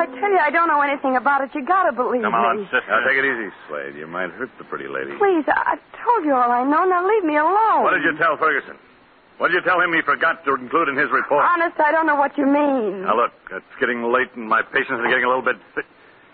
I tell you I don't know anything about it. You gotta believe Come me. on, sister. Now, take it easy, Slade. You might hurt the pretty lady. Please, I've told you all I know. Now leave me alone. What did you tell Ferguson? What did you tell him he forgot to include in his report? Honest, I don't know what you mean. Now, look, it's getting late and my patience is getting a little bit thick.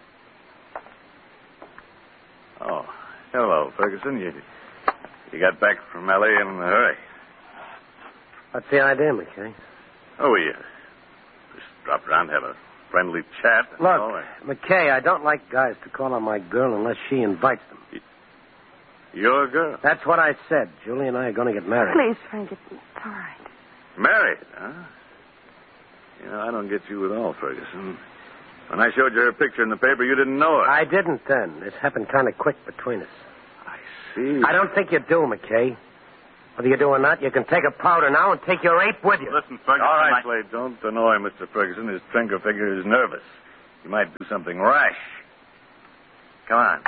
Oh, hello, Ferguson. You got back from L.A. in a hurry. What's the idea, McKay? Oh, we just dropped around to have a friendly chat. Look, Oh, McKay, I don't like guys to call on my girl unless she invites them. Your girl? That's what I said. Julie and I are going to get married. Please, Frank, it's all right. Married, huh? You know, I don't get you at all, Ferguson. When I showed you her picture in the paper, you didn't know it. I didn't then. This happened kind of quick between us. I see. I don't think you do, McKay. Whether you do or not, you can take a powder now and take your ape with you. Listen, Ferguson. All right, Slade, don't annoy Mr. Ferguson. His finger figure is nervous. He might do something rash. Come on.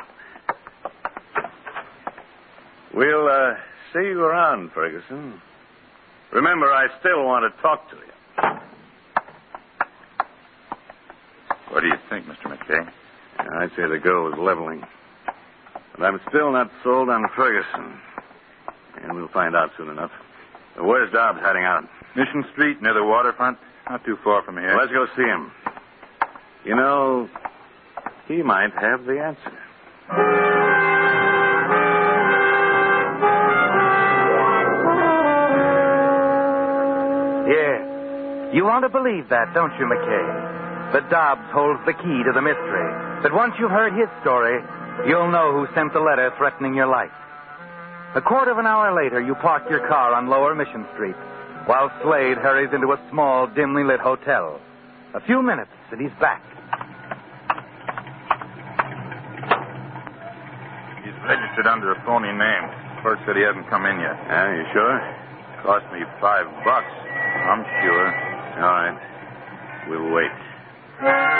We'll see you around, Ferguson. Remember, I still want to talk to you. What do you think, Mr. McKay? I'd say the girl was leveling. But I'm still not sold on Ferguson. And we'll find out soon enough. Where's Dobbs hiding out? Mission Street, near the waterfront. Not too far from here. Let's go see him. You know, he might have the answer. Yeah. You want to believe that, don't you, McKay? That Dobbs holds the key to the mystery. That once you've heard his story, you'll know who sent the letter threatening your life. A quarter of an hour later, you park your car on Lower Mission Street, while Slade hurries into a small, dimly lit hotel. A few minutes, and he's back. He's registered under a phony name. First said he hasn't come in yet. Yeah, you sure? Cost me $5. I'm sure. All right. We'll wait.